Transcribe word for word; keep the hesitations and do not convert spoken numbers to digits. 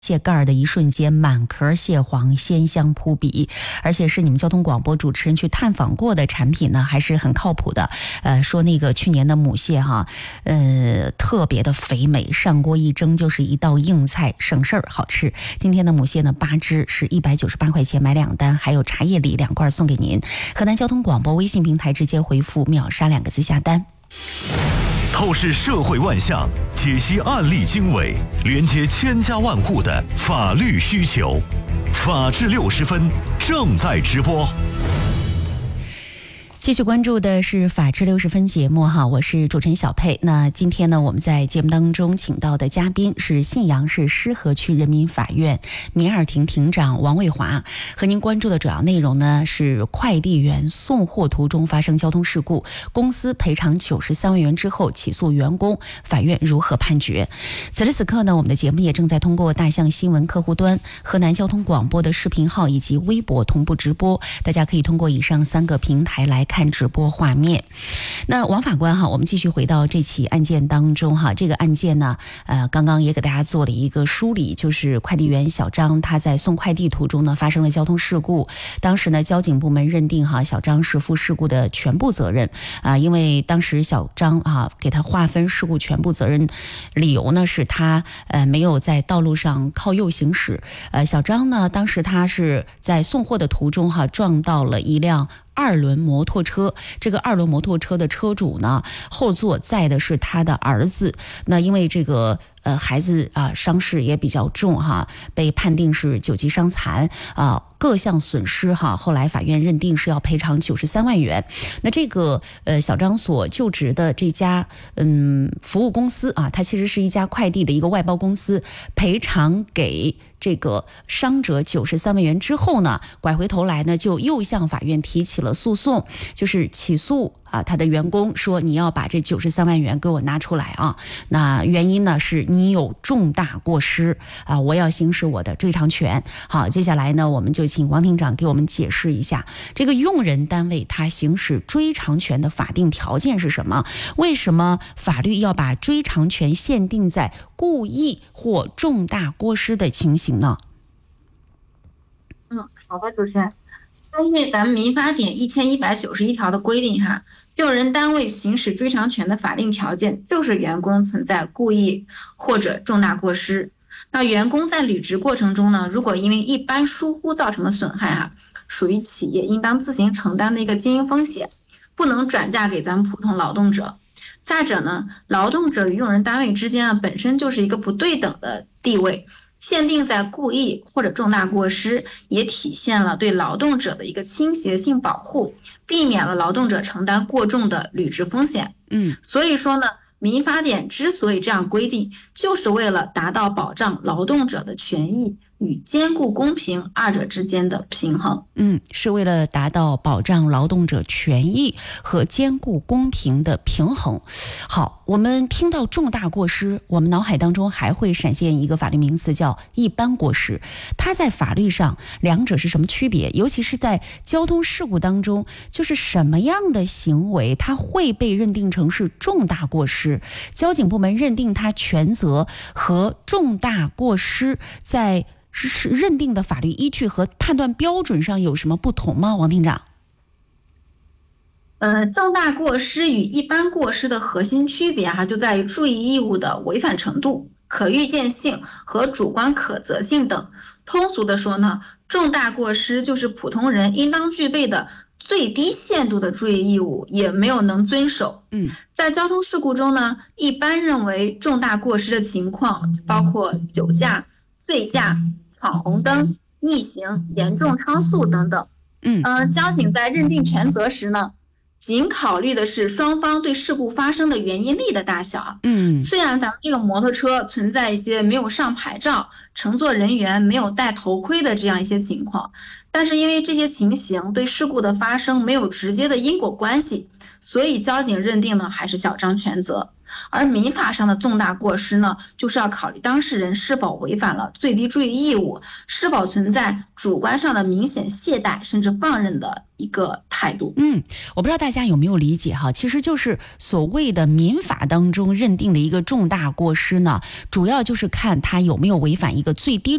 卸盖儿的一瞬间，满壳蟹黄，鲜香扑鼻，而且是你们交通广播主持人去探访过的产品呢，还是很靠谱的。呃，说那个去年的母蟹哈，呃，特别的肥美，上锅一蒸就是一道硬菜，省事儿好吃。今天的母蟹呢，八只是一百九十八块钱买两单，还有茶叶礼两罐送给您。河南交通广播微信平台直接回复秒杀两个字下单。 透视社会万象，解析案例经纬，连接千家万户的法律需求。法治六十分正在直播。 继续关注的是法治六十分节目哈，我是主持人小佩。那今天呢，我们在节目当中请到的嘉宾是信阳市狮河区人民法院民二庭庭长王卫华，和您关注的主要内容呢是快递员送货途中发生交通事故，公司赔偿九十三万元之后起诉员工，法院如何判决？此时此刻呢，我们的节目也正在通过大象新闻客户端、河南交通广播的视频号以及微博同步直播，大家可以通过以上三个平台来看直播画面。那王法官哈，我们继续回到这起案件当中哈。这个案件呢，呃，刚刚也给大家做了一个梳理，就是快递员小张他在送快递途中呢发生了交通事故。当时呢，交警部门认定哈小张是负事故的全部责任啊、呃，因为当时小张啊给他划分事故全部责任，理由呢是他呃没有在道路上靠右行驶。呃，小张呢当时他是在送货的途中哈撞到了一辆二轮摩托车，这个二轮摩托车的车主呢，后座载的是他的儿子。那因为这个呃孩子啊伤势也比较重哈，被判定是九级伤残啊，各项损失哈，后来法院认定是要赔偿九十三万元。那这个呃小张所就职的这家嗯服务公司啊，它其实是一家快递的一个外包公司，赔偿给这个伤者九十三万元之后呢，拐回头来呢，就又向法院提起了诉讼，就是起诉啊他的员工，说你要把这九十三万元给我拿出来啊。那原因呢是你有重大过失啊，我要行使我的追偿权。好，接下来呢，我们就请王庭长给我们解释一下，这个用人单位他行使追偿权的法定条件是什么？为什么法律要把追偿权限定在故意或重大过失的情形呢？ 嗯，好的，主持人。根据咱们民法典一千一百九十一条的规定哈，用人单位行使追偿权的法定条件就是员工存在故意或者重大过失。那员工在履职过程中呢，如果因为一般疏忽造成的损害哈，属于企业应当自行承担的一个经营风险，不能转嫁给咱们普通劳动者。再者呢，劳动者与用人单位之间啊本身就是一个不对等的地位，限定在故意或者重大过失，也体现了对劳动者的一个倾斜性保护，避免了劳动者承担过重的履职风险。 嗯， 所以说呢，民法典之所以这样规定，就是为了达到保障劳动者的权益与兼顾公平二者之间的平衡。 嗯，是为了达到保障劳动者权益和兼顾公平的平衡。好，我们听到重大过失，我们脑海当中还会闪现一个法律名词叫一般过失。它在法律上两者是什么区别？尤其是在交通事故当中，就是什么样的行为它会被认定成是重大过失？交警部门认定它全责和重大过失在是认定的法律依据和判断标准上有什么不同吗？王庭长。 呃，重大过失与一般过失的核心区别哈、啊，就在于注意义务的违反程度、可预见性和主观可责性等。通俗的说呢，重大过失就是普通人应当具备的最低限度的注意义务，也没有能遵守。 嗯， 在交通事故中呢，一般认为重大过失的情况包括酒驾、醉驾、闯红灯、逆行、严重超速等等。 嗯， 呃，交警在认定全责时呢，仅考虑的是双方对事故发生的原因力的大小。 嗯， 虽然咱们这个摩托车存在一些没有上牌照、乘坐人员没有戴头盔的这样一些情况，但是因为这些情形对事故的发生没有直接的因果关系，所以交警认定呢还是小张全责。 而民法上的重大过失呢，就是要考虑当事人是否违反了最低注意义务，是否存在主观上的明显懈怠甚至放任的一个态度。 嗯，我不知道大家有没有理解哈，其实就是所谓的民法当中认定的一个重大过失呢，主要就是看他有没有违反一个最低